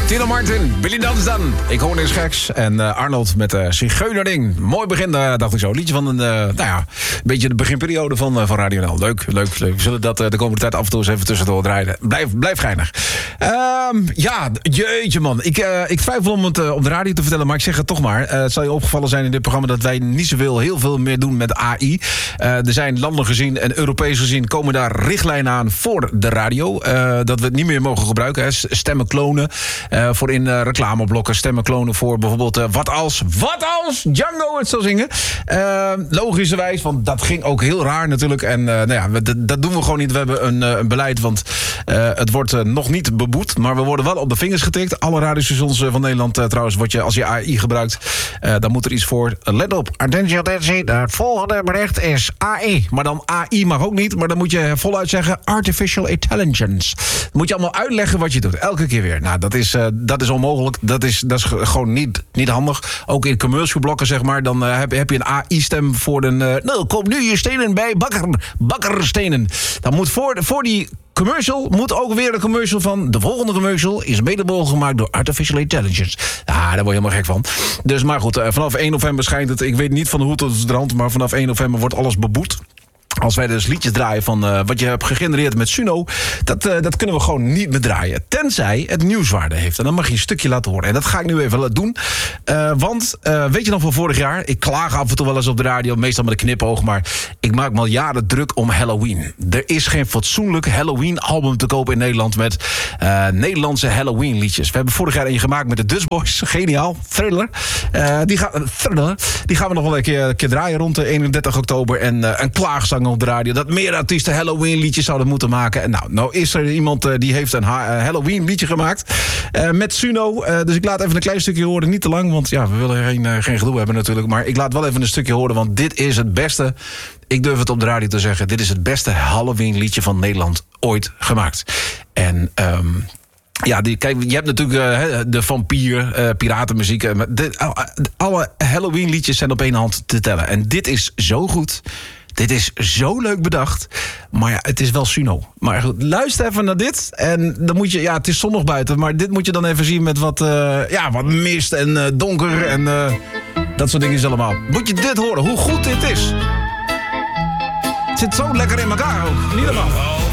Tino Martin, Billy Dunstan. Ik hoor niks geks. En Arnold met Zigeunerding. Mooi begin, dacht ik zo. Liedje van een beetje de beginperiode van Radio NL. Leuk. We zullen dat de komende tijd af en toe eens even tussendoor draaien. Blijf geinig. Jeetje man. Ik twijfel om het op de radio te vertellen, maar ik zeg het toch maar. Het zal je opgevallen zijn in dit programma dat wij niet heel veel meer doen met AI. Er zijn landelijk gezien en Europees gezien komen daar richtlijnen aan voor de radio. Dat we het niet meer mogen gebruiken. Hè. Stemmen klonen. Voor in reclameblokken, stemmen klonen voor bijvoorbeeld Wat als Django het zou zingen. Logischerwijs, want dat ging ook heel raar natuurlijk. En dat doen we gewoon niet. We hebben een beleid, want het wordt nog niet beboet. Maar we worden wel op de vingers getikt. Alle radiostations van Nederland trouwens, als je AI gebruikt, dan moet er iets voor. Let op, attentie. Het volgende bericht is AI. Maar dan AI mag ook niet, maar dan moet je voluit zeggen Artificial Intelligence. Dan moet je allemaal uitleggen wat je doet. Elke keer weer. Nou, dat is onmogelijk. Dat is gewoon niet handig. Ook in commercialblokken, zeg maar. Dan heb je een AI-stem voor kom nu je stenen bij bakkerstenen. Dan moet voor die commercial moet ook weer de commercial van de volgende commercial is mede mogelijk gemaakt door Artificial Intelligence. Ja, daar word je helemaal gek van. Dus maar goed, vanaf 1 november schijnt het, ik weet niet van de hoed tot de rand, maar vanaf 1 november wordt alles beboet. Als wij dus liedjes draaien van wat je hebt gegenereerd met Suno, dat kunnen we gewoon niet meer draaien. Tenzij het nieuwswaarde heeft. En dan mag je een stukje laten horen. En dat ga ik nu even doen. Want, weet je nog van vorig jaar? Ik klaag af en toe wel eens op de radio, meestal met een knipoog. Maar ik maak me al jaren druk om Halloween. Er is geen fatsoenlijk Halloween-album te kopen in Nederland met Nederlandse Halloween-liedjes. We hebben vorig jaar eentje gemaakt met de Dutch Boys. Geniaal. Thriller. Die gaan we nog wel een keer draaien rond de 31 oktober. En een klaagzang op de radio dat meer artiesten Halloween liedjes zouden moeten maken. En nou is er iemand die heeft een Halloween liedje gemaakt met Suno. Dus ik laat even een klein stukje horen, niet te lang, want ja, we willen geen gedoe hebben natuurlijk. Maar ik laat wel even een stukje horen, want dit is het beste. Ik durf het op de radio te zeggen. Dit is het beste Halloween liedje van Nederland ooit gemaakt. En kijk, je hebt natuurlijk de vampier, piratenmuziek. Alle Halloween liedjes zijn op één hand te tellen. En dit is zo goed. Dit is zo leuk bedacht. Maar ja, het is wel Suno. Maar goed, luister even naar dit. En dan moet je, het is zonnig buiten. Maar dit moet je dan even zien met wat mist en donker. En dat soort dingen allemaal. Moet je dit horen, hoe goed dit is. Het zit zo lekker in elkaar ook. Niet normaal.